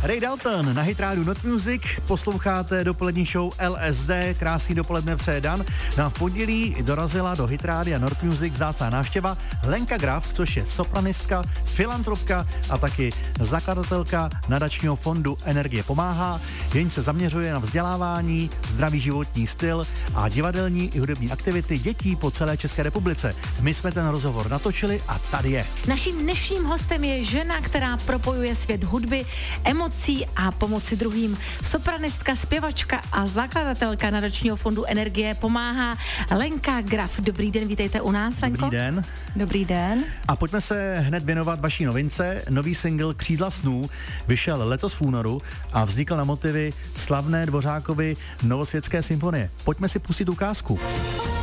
Ray Dalton na Hit Radio Not Music, posloucháte dopolední show LSD, krásný dopoledne přeje Dan. No a v pondělí dorazila do Hit Radia Not Music vzácná návštěva Lenka Graf, což je sopranistka, filantropka a taky zakladatelka nadačního fondu Energie pomáhá, jenž se zaměřuje na vzdělávání, zdravý životní styl a divadelní i hudební aktivity dětí po celé České republice. My jsme ten rozhovor natočili a tady je. Naším dnešním hostem je žena, která propojuje svět hudby, emocí a pomoci druhým. Sopranistka, zpěvačka a zakladatelka nadačního fondu Energie pomáhá Lenka Graf. Dobrý den, vítejte u nás, Lenko. Dobrý den. Dobrý den. A pojďme se hned věnovat vaší novince. Nový single Křídla snů vyšel letos v únoru a vznikl na motivy slavné Dvořákovy Novosvětské symfonie. Pojďme si pustit ukázku.